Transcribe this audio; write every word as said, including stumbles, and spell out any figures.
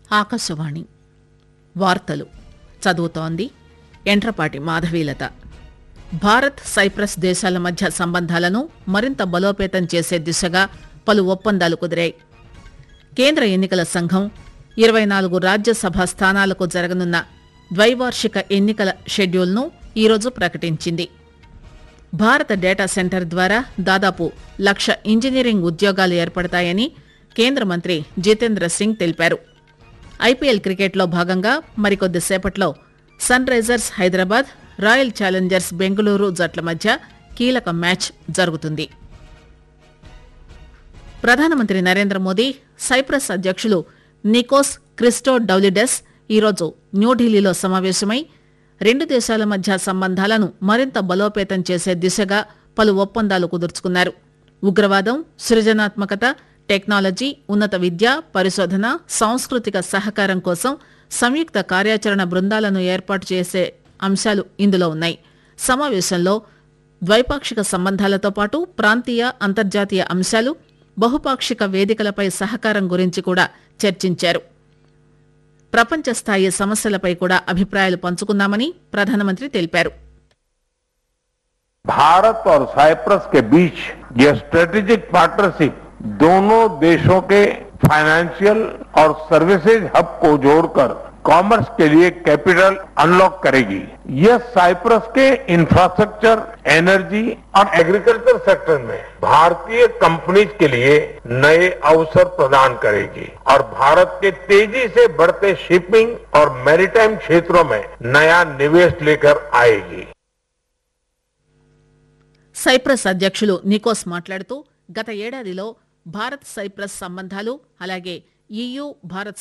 ఆకాశవాణి వార్తలు చదువుతోంది ఎంట్రపాటి మాధవీలత. భారత్ సైప్రస్ దేశాల మధ్య సంబంధాలను మరింత బలోపేతం చేసే దిశగా పలు ఒప్పందాలు కుదిరాయి. కేంద్ర ఎన్నికల సంఘం ఇరవై నాలుగు రాజ్యసభ స్థానాలకు జరగనున్న ద్వైవార్షిక ఎన్నికల షెడ్యూల్ను ఈరోజు ప్రకటించింది. భారత డేటా సెంటర్ ద్వారా దాదాపు లక్ష ఇంజనీరింగ్ ఉద్యోగాలు ఏర్పడతాయని కేంద్ర మంత్రి జితేంద్ర సింగ్ తెలిపారు. ఐపీఎల్ క్రికెట్లో భాగంగా మరికొద్ది సేపట్లో sun Risers Hyderabad, royal Challengers Bengaluru జట్ల మధ్య కీలక మ్యాచ్ జరుగుతుంది. ప్రధానమంత్రి నరేంద్ర మోదీ సైప్రస్ అధ్యక్షులు నికోస్ క్రిస్టోడౌలిడెస్ ఈరోజు న్యూఢిల్లీలో సమావేశమై రెండు దేశాల మధ్య సంబంధాలను మరింత బలోపేతం చేసే దిశగా పలు ఒప్పందాలు కుదుర్చుకున్నారు. ఉగ్రవాదం, సృజనాత్మకత, టెక్నాలజీ, ఉన్నత విద్య, పరిశోధన, సాంస్కృతిక సహకారం కోసం సంయుక్త కార్యాచరణ బృందాలను ఏర్పాటు చేసే అంశాలు ఇందులో ఉన్నాయి. సమావేశంలో ద్వైపాక్షిక సంబంధాలతో పాటు ప్రాంతీయ, అంతర్జాతీయ అంశాలు, బహుపాక్షిక వేదికలపై సహకారం గురించి కూడా చర్చించారు. ప్రపంచ స్థాయి సమస్యలపై కూడా అభిప్రాయాలు పంచుకున్నామని ప్రధానమంత్రి తెలిపారు. भारत और साइप्रस के बीच यह स्ट्रेटेजिक पार्टनरशिप दोनों देशों के फाइनेंशियल और सर्विसेज हब को जोड़कर कॉमर्स के लिए कैपिटल अनलॉक करेगी. यह साइप्रस के इंफ्रास्ट्रक्चर, एनर्जी और एग्रीकल्चर सेक्टर में भारतीय कंपनीज के लिए नए अवसर प्रदान करेगी और भारत के तेजी से बढ़ते शिपिंग और मैरीटाइम क्षेत्रों में नया निवेश लेकर आएगी. సైప్రస్ అధ్యక్షులు నికోస్ మాట్లాడుతూ గత ఏడాదిలో భారత్ సైప్రస్ సంబంధాలు, అలాగే ఈయూ భారత్